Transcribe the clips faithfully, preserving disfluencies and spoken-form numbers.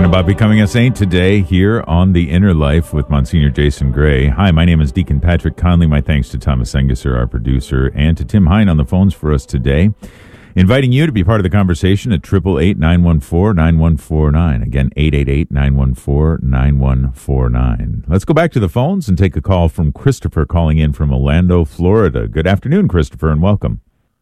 about becoming a saint today here on The Inner Life with Monsignor Jason Gray. Hi, my name is Deacon Patrick Conley. My thanks to Thomas Engesser, our producer, and to Tim Hine on the phones for us today. Inviting you to be part of the conversation at eight eight eight, nine one four, nine one four nine. Again, eight eight eight, nine one four, nine one four nine. Let's go back to the phones and take a call from Christopher calling in from Orlando, Florida. Good afternoon, Christopher, and welcome.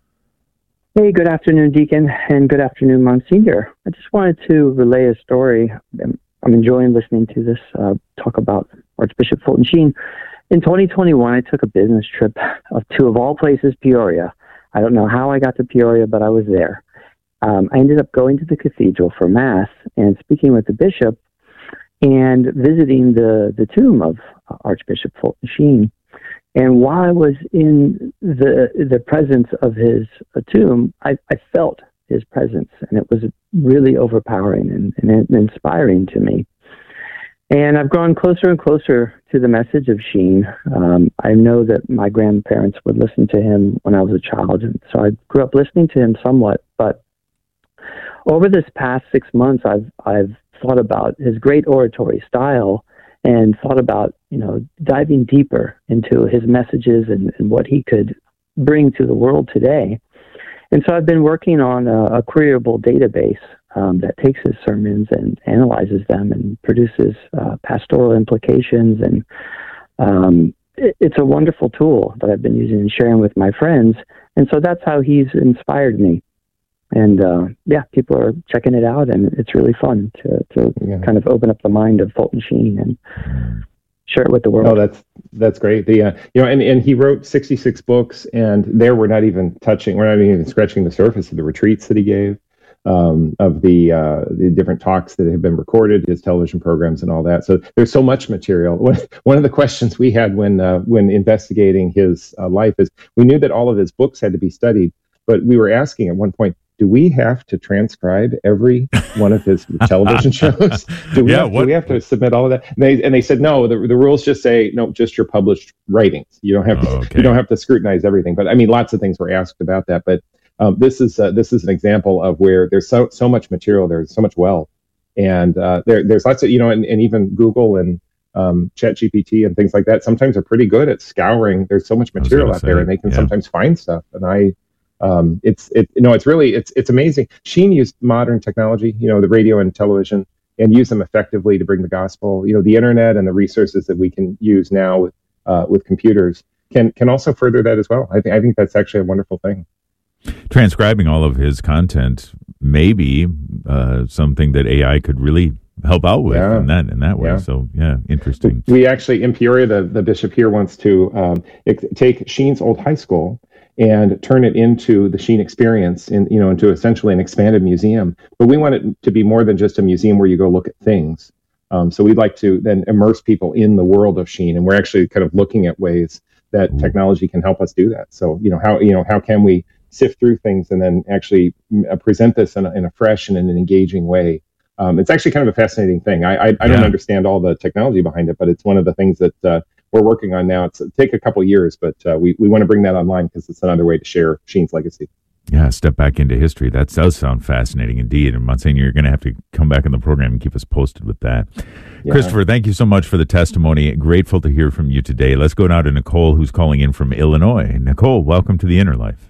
Hey, good afternoon, Deacon, and good afternoon, Monsignor. I just wanted to relay a story. I'm enjoying listening to this uh, talk about Archbishop Fulton Sheen. In twenty twenty-one, I took a business trip of, to, of all places, Peoria. I don't know how I got to Peoria, but I was there. Um, I ended up going to the cathedral for Mass and speaking with the bishop and visiting the, the tomb of Archbishop Fulton Sheen. And while I was in the the presence of his uh, tomb, I, I felt his presence, and it was really overpowering and, and inspiring to me. And I've grown closer and closer to the message of Sheen. Um, I know that my grandparents would listen to him when I was a child, and so I grew up listening to him somewhat. But over this past six months, I've I've thought about his great oratory style and thought about, you know, diving deeper into his messages and, and what he could bring to the world today. And so I've been working on a, a queryable database um, that takes his sermons and analyzes them and produces uh, pastoral implications. And um, it, it's a wonderful tool that I've been using and sharing with my friends. And so that's how he's inspired me. And, uh, yeah, people are checking it out, and it's really fun to, to yeah. kind of open up the mind of Fulton Sheen and share it with the world. Oh, that's that's great. The uh, you know, and, and he wrote sixty-six books, and there we're not even touching, we're not even scratching the surface of the retreats that he gave, um, of the uh, the different talks that have been recorded, his television programs, and all that. So there's so much material. One one of the questions we had when uh, when investigating his uh, life is we knew that all of his books had to be studied, but we were asking at one point, do we have to transcribe every one of his television shows? Do we, yeah, have, do we have to submit all of that? And they, and they said, no, the, the rules just say, no, just your published writings. You don't have to, oh, okay. you don't have to scrutinize everything. But I mean, lots of things were asked about that. But um, this is uh, this is an example of where there's so so much material, there's so much wealth. And uh, there there's lots of, you know, and, and even Google and um, ChatGPT and things like that sometimes are pretty good at scouring. There's so much material out say, there, and they can yeah. sometimes find stuff. And I, Um, it's it you know it's really it's it's amazing. Sheen used modern technology, you know, the radio and television, and used them effectively to bring the gospel. You know, the internet and the resources that we can use now with uh, with computers can can also further that as well. I think I think that's actually a wonderful thing. Transcribing all of his content may be uh, something that A I could really help out with yeah. in that in that way. Yeah. So yeah, interesting. We actually in Peoria, the the bishop here wants to um, take Sheen's old high school and turn it into the Sheen experience, in you know, into essentially an expanded museum. But we want it to be more than just a museum where you go look at things. Um, so we'd like to then immerse people in the world of Sheen, and we're actually kind of looking at ways that mm. technology can help us do that. So you know how you know how can we sift through things and then actually uh, present this in a, in a fresh and in an engaging way. Um, it's actually kind of a fascinating thing. I I, I yeah. don't understand all the technology behind it, but it's one of the things that uh, we're working on now. It's it'll take a couple years, but uh, we, we want to bring that online because it's another way to share Sheen's legacy. Yeah, step back into history. That does sound fascinating indeed. And Monsignor, you're going to have to come back in the program and keep us posted with that. Yeah. Christopher, thank you so much for the testimony. Grateful to hear from you today. Let's go now to Nicole, who's calling in from Illinois. Nicole, welcome to The Inner Life.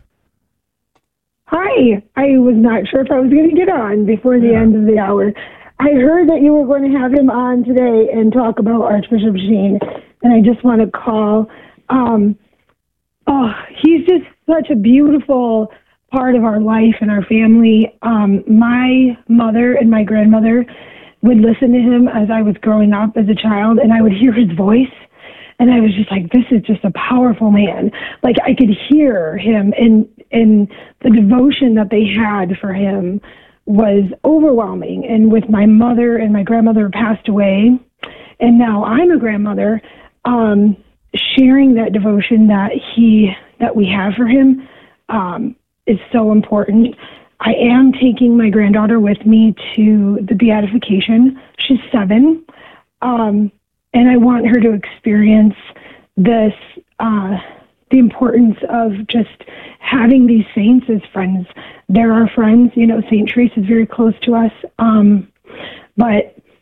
Hi. I was not sure if I was going to get on before the yeah. end of the hour. I heard that you were going to have him on today and talk about Archbishop Sheen, and I just want to call. Um, oh, he's just such a beautiful part of our life and our family. Um, my mother and my grandmother would listen to him as I was growing up as a child, and I would hear his voice, and I was just like, this is just a powerful man. Like, I could hear him, and, and the devotion that they had for him was overwhelming. And with my mother and my grandmother passed away, and now I'm a grandmother, um, sharing that devotion that he that we have for him um, is so important. I am taking my granddaughter with me to the beatification. She's seven, um, and I want her to experience this, uh, the importance of just having these saints as friends. They're our friends. You know, Saint Teresa is very close to us, um, but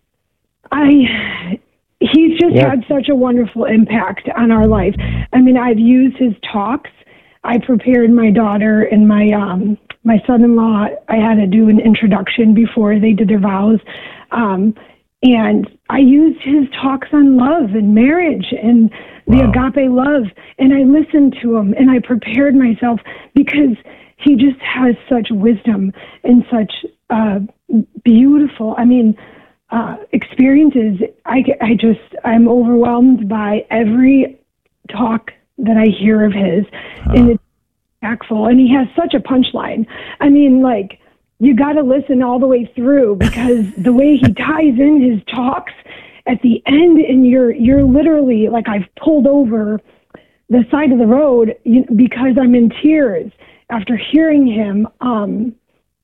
I, he's just Yeah. had such a wonderful impact on our life. I mean, I've used his talks. I prepared my daughter and my um, my son-in-law. I had to do an introduction before they did their vows. Um, and I used his talks on love and marriage and the Wow. agape love. And I listened to him and I prepared myself because he just has such wisdom and such uh, beautiful, I mean, uh, experiences. I, I just, I'm overwhelmed by every talk that I hear of his. Huh. And it's impactful. And he has such a punchline. I mean, like, you got to listen all the way through because the way he ties in his talks at the end, and you're you're literally like, I've pulled over the side of the road you, because I'm in tears after hearing him. Um,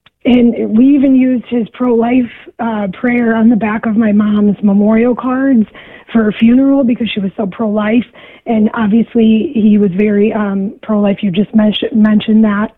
and we even used his pro-life uh, prayer on the back of my mom's memorial cards for her funeral because she was so pro-life. And obviously he was very um, pro-life. You just men- mentioned that.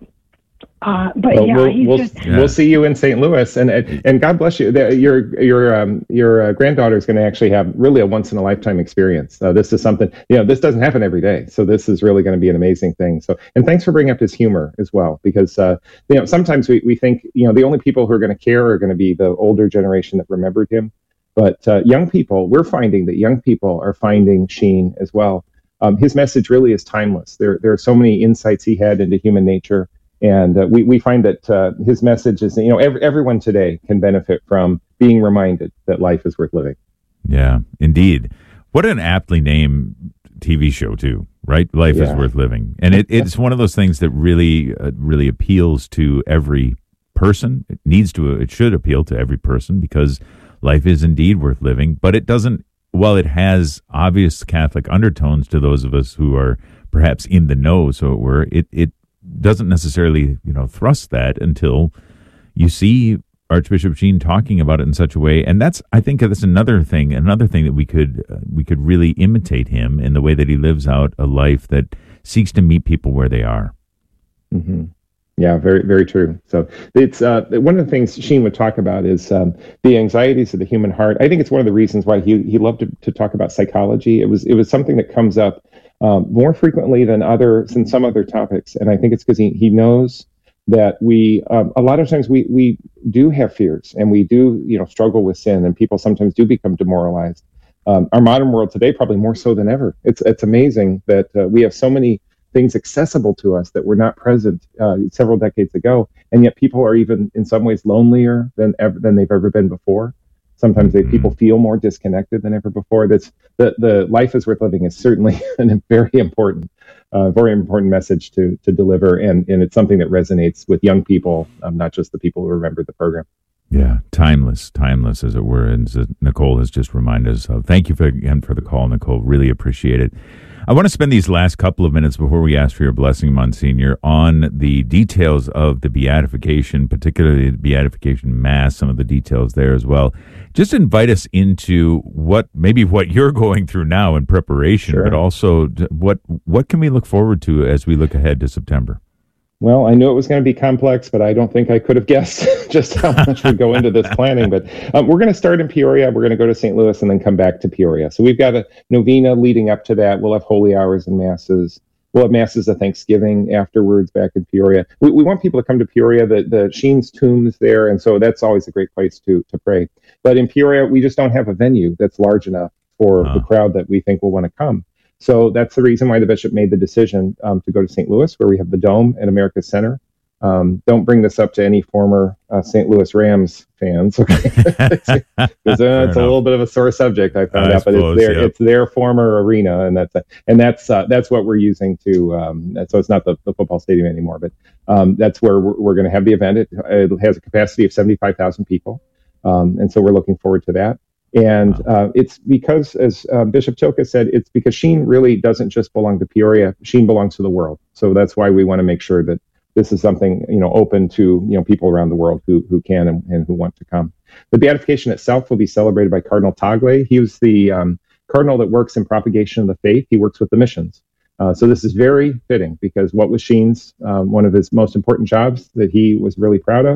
Uh, but Well, yeah, we'll, he's we'll, just. Yeah. we'll see you in Saint Louis, and and, and God bless you. The, your your um, your uh, granddaughter is going to actually have really a once in a lifetime experience. Uh, this is something, you know, this doesn't happen every day, so this is really going to be an amazing thing. So, and thanks for bringing up his humor as well, because uh, you know sometimes we we think you know the only people who are going to care are going to be the older generation that remembered him, but uh, young people, we're finding that young people are finding Sheen as well. Um, his message really is timeless. There there are so many insights he had into human nature. And uh, we, we find that uh, his message is, you know, every, everyone today can benefit from being reminded that life is worth living. Yeah, indeed. What an aptly named T V show, too, right? Life is Yeah. worth living. And it, it's one of those things that really, uh, really appeals to every person. It needs to, it should appeal to every person because life is indeed worth living. But it doesn't, while it has obvious Catholic undertones to those of us who are perhaps in the know, so it were, it, it doesn't necessarily, you know, thrust that until you see Archbishop Sheen talking about it in such a way. And that's, I think that's another thing, another thing that we could, uh, we could really imitate him in the way that he lives out a life that seeks to meet people where they are. Mm-hmm. Yeah, very, very true. So it's uh, one of the things Sheen would talk about is um, the anxieties of the human heart. I think it's one of the reasons why he he loved to, to talk about psychology. It was it was something that comes up um, more frequently than other than some other topics, and I think it's because he he knows that we um, a lot of times we we do have fears and we do you know struggle with sin, and people sometimes do become demoralized. Um, our modern world today, probably more so than ever. It's it's amazing that uh, we have so many things accessible to us that were not present uh, several decades ago, and yet people are even in some ways lonelier than ever than they've ever been before. Sometimes they, people feel more disconnected than ever before. That's the the life is worth living is certainly a very important, uh, very important message to to deliver, and and it's something that resonates with young people, um, not just the people who remember the program. Yeah, timeless, timeless, as it were. And as Nicole has just reminded us of. Thank you for, again for the call, Nicole. Really appreciate it. I want to spend these last couple of minutes before we ask for your blessing, Monsignor, on the details of the beatification, particularly the beatification mass, some of the details there as well. Just invite us into what maybe what you're going through now in preparation, Sure. but also what what can we look forward to as we look ahead to September? Well, I knew it was going to be complex, but I don't think I could have guessed just how much would go into this planning. But um, we're going to start in Peoria. We're going to go to Saint Louis and then come back to Peoria. So we've got a novena leading up to that. We'll have holy hours and masses. We'll have masses of Thanksgiving afterwards back in Peoria. We, we want people to come to Peoria. The, the Sheen's tomb is there, and so that's always a great place to, to pray. But in Peoria, we just don't have a venue that's large enough for Wow. the crowd that we think will want to come. So that's the reason why the bishop made the decision um, to go to Saint Louis, where we have the Dome at America's Center. Um, don't bring this up to any former uh, Saint Louis Rams fans, okay? Because uh, it's a little bit of a sore subject, I found I out. But suppose, it's their yeah. it's their former arena, and that's and that's uh, that's what we're using to. Um, so it's not the, the football stadium anymore, but um, that's where we're, we're going to have the event. It, it has a capacity of seventy-five thousand people, um, and so we're looking forward to that. And uh, it's because, as uh, Bishop Tilke said, it's because Sheen really doesn't just belong to Peoria. Sheen belongs to the world. So that's why we want to make sure that this is something, you know, open to, you know, people around the world who who can and, and who want to come. The beatification itself will be celebrated by Cardinal Tagle. He was the um, cardinal that works in propagation of the faith. He works with the missions. Uh, so this is very fitting because what was Sheen's, um, one of his most important jobs that he was really proud of?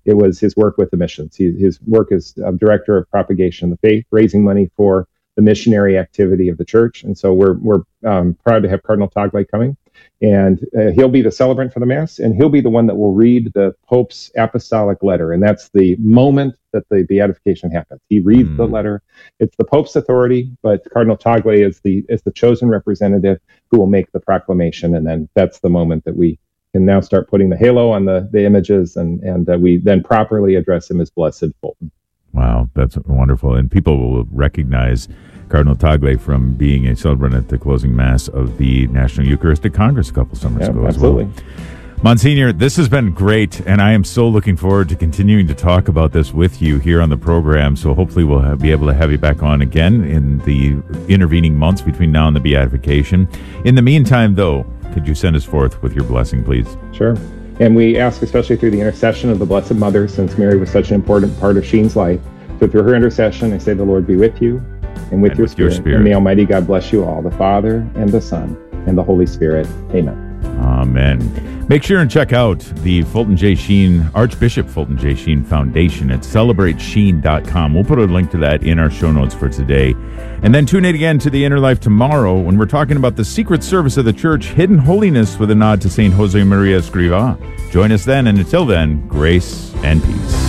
it was his work with the missions. He, his work as uh, director of propagation of the faith, raising money for the missionary activity of the church. And so we're we're um, proud to have Cardinal Tagle coming. And uh, he'll be the celebrant for the Mass, and he'll be the one that will read the Pope's apostolic letter. And that's the moment that the beatification happens. He reads mm. the letter. It's the Pope's authority, but Cardinal Tagle is the is the chosen representative who will make the proclamation. And then that's the moment that we can now start putting the halo on the, the images, and, and uh, we then properly address him as Blessed Fulton. Wow, that's wonderful. And people will recognize Cardinal Tagle from being a celebrant at the closing Mass of the National Eucharistic Congress a couple summers yeah, ago absolutely. as well. Monsignor, this has been great, and I am so looking forward to continuing to talk about this with you here on the program. So hopefully we'll have, be able to have you back on again in the intervening months between now and the beatification. In the meantime, though, could you send us forth with your blessing, please? Sure. And we ask, especially through the intercession of the Blessed Mother, since Mary was such an important part of Sheen's life. So through her intercession, I say the Lord be with you and with, and your, with spirit. your spirit. And may Almighty God bless you all, the Father and the Son and the Holy Spirit. Amen. Amen. Make sure and check out the Fulton J. Sheen, Archbishop Fulton J. Sheen Foundation at celebrate sheen dot com. We'll put a link to that in our show notes for today. And then tune in again to The Inner Life tomorrow when we're talking about the secret service of the Church, Hidden Holiness, with a nod to Saint Jose Maria Escrivá. Join us then, and until then, grace and peace.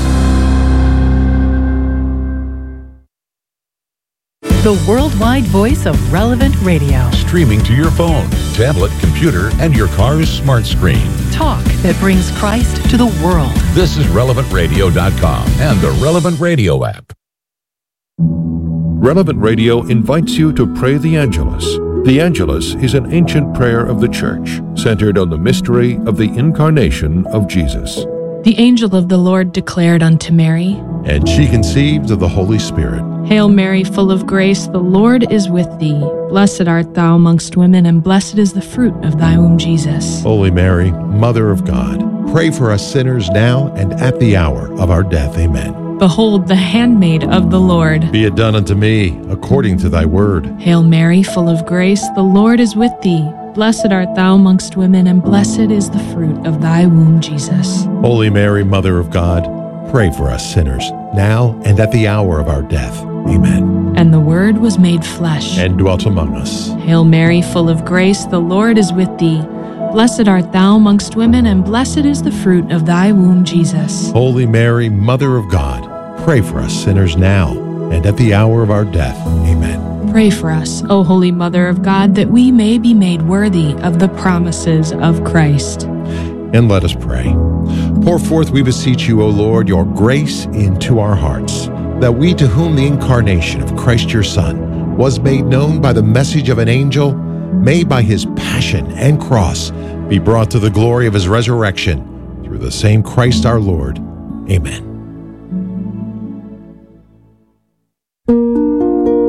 The worldwide voice of Relevant Radio. Streaming to your phone, tablet, computer, and your car's smart screen. Talk that brings Christ to the world. This is relevant radio dot com and the Relevant Radio app. Relevant Radio invites you to pray the Angelus. The Angelus is an ancient prayer of the Church, centered on the mystery of the incarnation of Jesus. The angel of the Lord declared unto Mary, and she conceived of the Holy Spirit. Hail Mary, full of grace, the Lord is with thee. Blessed art thou amongst women, and blessed is the fruit of thy womb, Jesus. Holy Mary, Mother of God, pray for us sinners now and at the hour of our death. Amen. Behold, the handmaid of the Lord. Be it done unto me according to thy word. Hail Mary, full of grace, the Lord is with thee. Blessed art thou amongst women, and blessed is the fruit of thy womb, Jesus. Holy Mary, Mother of God, pray for us sinners, now and at the hour of our death. Amen. And the Word was made flesh, and dwelt among us. Hail Mary, full of grace, the Lord is with thee. Blessed art thou amongst women, and blessed is the fruit of thy womb, Jesus. Holy Mary, Mother of God, pray for us sinners now and at the hour of our death. Amen. Pray for us, O Holy Mother of God, that we may be made worthy of the promises of Christ. And let us pray. Pour forth, we beseech you, O Lord, your grace into our hearts, that we, to whom the incarnation of Christ your Son was made known by the message of an angel, may by his passion and cross be brought to the glory of his resurrection, through the same Christ our Lord. Amen.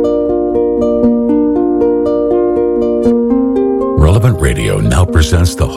Relevant Radio now presents the